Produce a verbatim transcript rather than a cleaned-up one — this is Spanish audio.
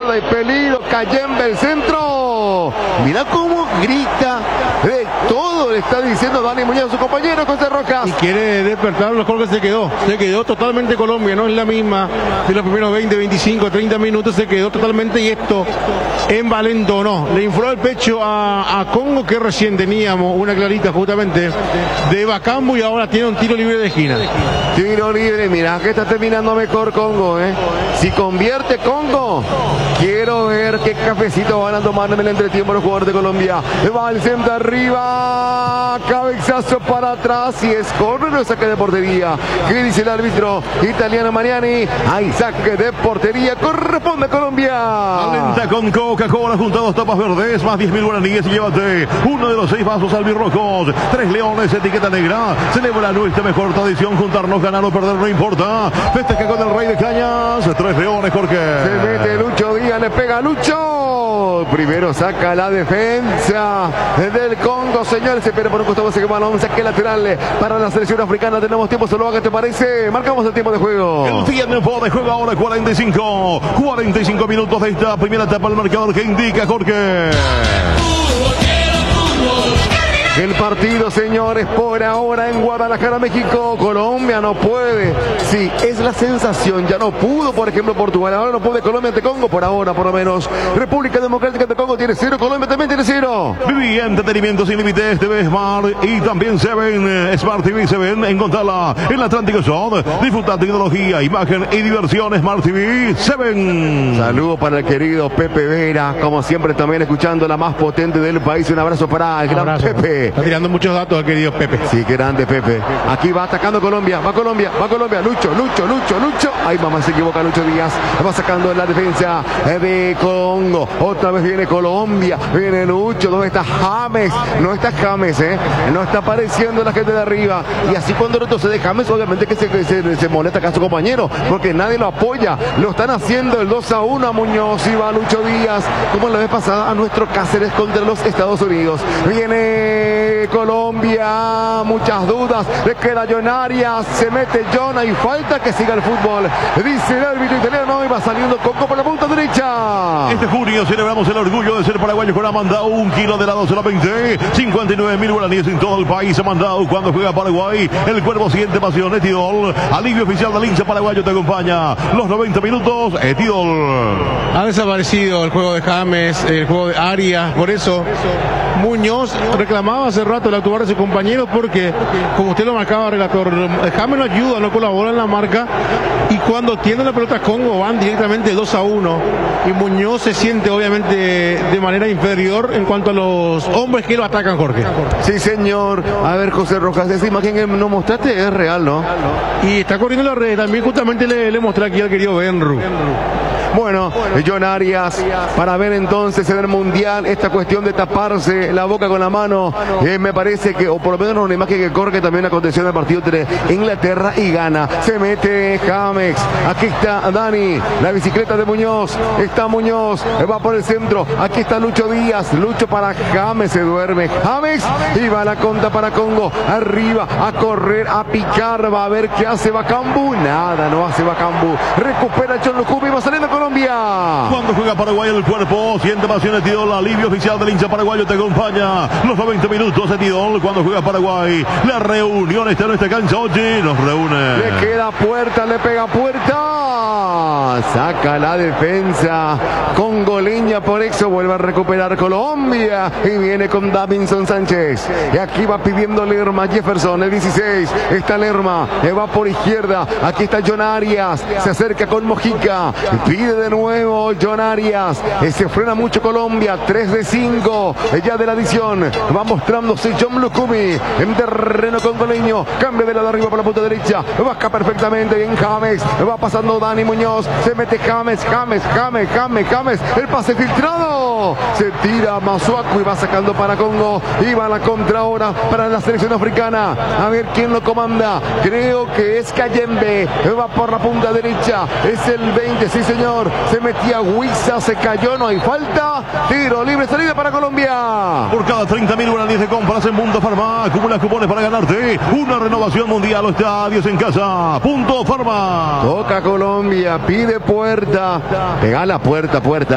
izquierda y peligro. Cayembe el centro. Mira cómo grita. De todo le está diciendo Dani Muñoz a su compañero José Rojas. Y quiere despertar los que se quedó. Se quedó totalmente Colombia. No es la misma de los primeros veinte, veinticinco, treinta minutos. Se quedó totalmente y esto envalentonó. Le infló el pecho a, a Congo, que recién teníamos una clarita justamente de Bacambu y ahora tiene un tiro libre de esquina. Tiro libre, mira que está terminando mejor Congo, ¿eh? Si convierte Congo, quiero ver qué cafecito van a tomar en el entretiempo los jugadores de Colombia. Va el centro arriba, cabezazo para atrás y es córner o saque de portería. ¿Qué dice el árbitro italiano Mariani? Hay saque de portería, corresponde a Colombia. Alenta con Coca-Cola junto a dos tapas verdes, más diez mil guaraníes y llévate uno de los seis vasos albirrojos. Tres leones, etiqueta negra. Celebra nuestra mejor tradición, juntarnos, ganar o perder, no importa. Festeja con el rey de cañas. Tres leones, Jorge. Se mete Lucho Díaz, le pega a Lucho. Primero saca la defensa del Congo, señores. Se pierde por un costado, se balón, saque lateral para la selección africana. Tenemos tiempo, solo ¿qué te parece? Marcamos el tiempo de juego. El tiempo de juego ahora cuarenta y cinco. cuarenta y cinco minutos de esta primera etapa. El marcador que indica Jorge. El partido, señores, por ahora en Guadalajara, México. Colombia no puede. Sí, es la sensación. Ya no pudo, por ejemplo, Portugal. Ahora no puede Colombia ante Congo, por ahora, por lo menos. República Democrática de Congo tiene cero. Colombia también tiene cero. Viví entretenimiento sin límites. T V Smart y también Seven. Smart T V Seven. Encontrarla en la Atlántico Zone. Disfruta tecnología, imagen y diversión. Smart T V Seven. Saludo para el querido Pepe Vera. Como siempre, también escuchando la más potente del país. Un abrazo para el gran abrazo. Pepe. Está tirando muchos datos el querido Pepe. Sí, grande Pepe. Aquí va atacando Colombia. Va Colombia, va Colombia. Lucho, Lucho, Lucho, Lucho. Ahí mamá se equivoca Lucho Díaz. Va sacando la defensa de Congo. Otra vez viene Colombia. Viene Lucho. ¿Dónde está James? No está James, ¿eh? No está apareciendo la gente de arriba. Y así cuando retrocede James, obviamente que se, se, se molesta acá a su compañero. Porque nadie lo apoya. Lo están haciendo el dos a uno a Muñoz. Y va Lucho Díaz. Como la vez pasada a nuestro Cáceres contra los Estados Unidos. Viene Colombia, muchas dudas, le queda John Arias, se mete John, hay falta, que siga el fútbol, dice el árbitro italiano, y va saliendo Congo por la punta derecha. Este junio celebramos el orgullo de ser paraguayos con Amandau, un kilo de helado solamente cincuenta y nueve mil guaraníes en todo el país. Amandau, cuando juega Paraguay, el cuervo siente pasión. Etidol, alivio oficial del hincha paraguayo, te acompaña los noventa minutos. Etidol. Ha desaparecido el juego de James, el juego de Arias, por eso Muñoz reclamaba hace rato el actuar de sus compañeros, porque como usted lo marcaba, relator, James no ayuda, no colabora en la marca, y cuando tiene la pelota Congo van directamente dos a uno, y Muñoz se siente obviamente de manera inferior en cuanto a los hombres que lo atacan, Jorge. Sí, señor. A ver, José Rojas, esa imagen que nos mostraste es real, ¿no? Y está corriendo la red, también justamente le, le mostré aquí al querido Benru. Bueno, John Arias, para ver entonces en el Mundial esta cuestión de taparse la boca con la mano, eh, me parece que, o por lo menos una imagen que corre también aconteció en el partido entre Inglaterra y Ghana. Se mete James, aquí está Dani, la bicicleta de Muñoz, está Muñoz, va por el centro, aquí está Lucho Díaz, Lucho para James, se duerme James, y va la conta para Congo, arriba, a correr, a picar, va a ver qué hace Bacambu, nada, no hace Bacambu, recupera John Lukubi, va saliendo Colombia. Cuando juega Paraguay el cuerpo, siente pasión Etidol, alivio oficial del hincha paraguayo, te acompaña los noventa minutos. Etidol, cuando juega Paraguay, la reunión está en esta cancha, oye, nos reúne. Le queda puerta, le pega puerta, saca la defensa congoleña, por eso vuelve a recuperar Colombia, y viene con Davinson Sánchez, y aquí va pidiendo Lerma, Jefferson, el dieciséis, está Lerma, le va por izquierda, aquí está John Arias, se acerca con Mojica, pide de nuevo John Arias, se frena mucho Colombia, tres de cinco ya de la adición, va mostrándose John Lukubi en terreno congoleño, cambia de lado arriba por la punta derecha, baja perfectamente bien James, va pasando Dani Muñoz, se mete James, James, James, James, James, el pase filtrado, se tira Masuaku y va sacando para Congo, y va la contra ahora para la selección africana, a ver quién lo comanda, creo que es Cayembe, va por la punta derecha, es el veinte, sí señor, se metía Huiza, se cayó, no hay falta, tiro libre, salida para Colombia. Por cada treinta mil guaraníes de compras en Punto Farma, acumula cupones para ganarte una renovación mundial o estadios en casa. Punto Farma. Toca Colombia, pide puerta, pega la puerta, puerta.